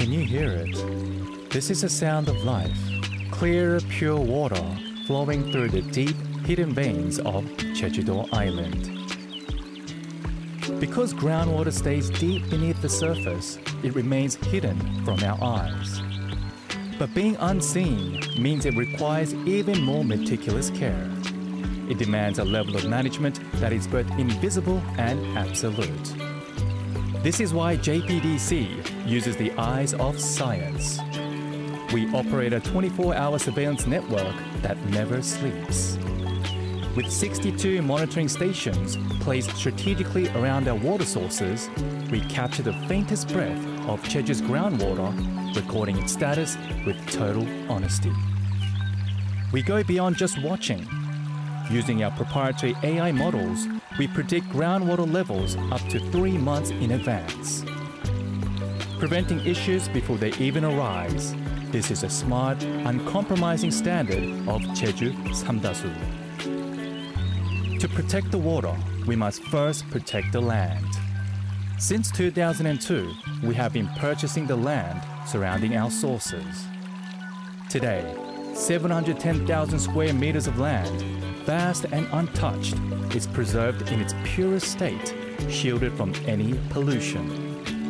Can you hear it? This is the sound of life. Clear, pure water flowing through the deep, hidden veins of Jeju-do Island. Because groundwater stays deep beneath the surface, it remains hidden from our eyes. But being unseen means it requires even more meticulous care. It demands a level of management that is both invisible and absolute. This is why JPDC uses the eyes of science. We operate a 24-hour surveillance network that never sleeps. With 62 monitoring stations placed strategically around our water sources, we capture the faintest breath of Jeju's groundwater, recording its status with total honesty. We go beyond just watching. Using our proprietary AI models, we predict groundwater levels up to 3 months in advance. Preventing issues before they even arise. This is a smart, uncompromising standard of Jeju Samdasu. To protect the water, we must first protect the land. Since 2002, we have been purchasing the land surrounding our sources. Today, 710,000 square meters of land, vast and untouched, is preserved in its purest state, shielded from any pollution.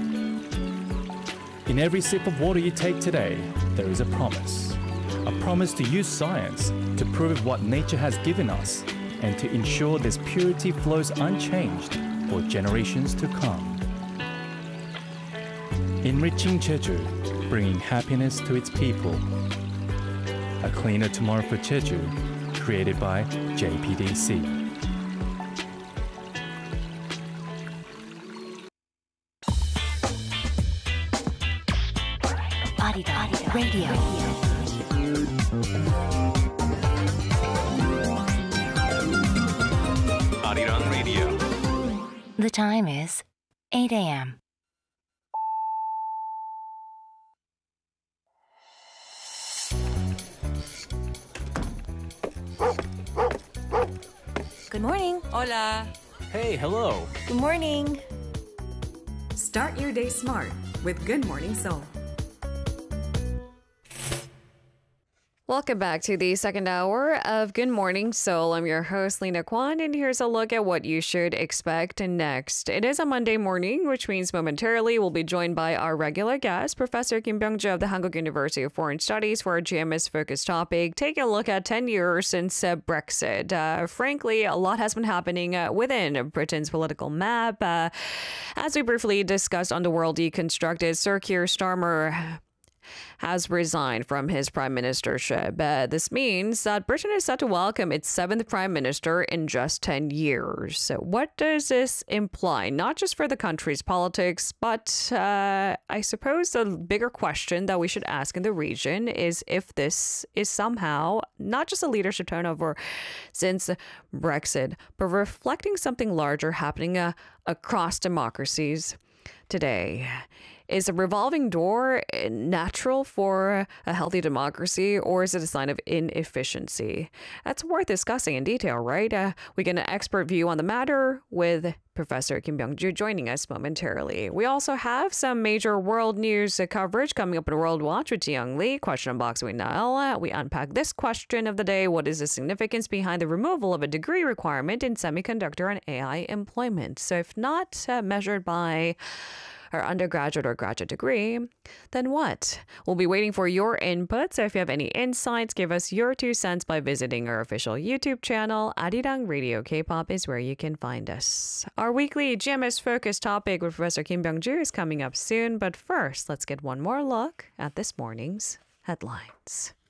In every sip of water you take today, there is a promise. A promise to use science to prove what nature has given us and to ensure this purity flows unchanged for generations to come. Enriching Jeju, bringing happiness to its people. A cleaner tomorrow for Jeju, created by JPDC. Radio. Arirang Radio. The time is 8 a.m. Good morning. Hola. Hey, hello. Good morning. Start your day smart with Good Morning Seoul. Welcome back to the second hour of Good Morning Seoul. I'm your host, Lena Kwan, and here's a look at what you should expect next. It is a Monday morning, which means momentarily we'll be joined by our regular guest, Professor Kim Byung-ju of the Hankuk University of Foreign Studies for our GMS focused topic, taking a look at 10 years since Brexit. Frankly, a lot has been happening within Britain's political map. As we briefly discussed on The World Deconstructed, Sir Keir Starmer has resigned from his prime ministership. This means that Britain is set to welcome its seventh prime minister in just 10 years. So what does this imply? Not just for the country's politics, but I suppose the bigger question that we should ask in the region is if this is somehow not just a leadership turnover since Brexit, but reflecting something larger happening across democracies today. Is a revolving door natural for a healthy democracy, or is it a sign of inefficiency? That's worth discussing in detail, right? We get an expert view on the matter with Professor Kim Byung-ju joining us momentarily. We also have some major world news coverage coming up in World Watch with Jiyoung Lee. Question box with Niall. We unpack this question of the day. What is the significance behind the removal of a degree requirement in semiconductor and AI employment? So if not measured by our undergraduate or graduate degree, then what? We'll be waiting for your input. So if you have any insights, give us your 2 cents by visiting our official YouTube channel. Arirang Radio K-pop is where you can find us. Our weekly GMS focused topic with Professor Kim Byung-ju is coming up soon. But first, let's get one more look at this morning's headlines.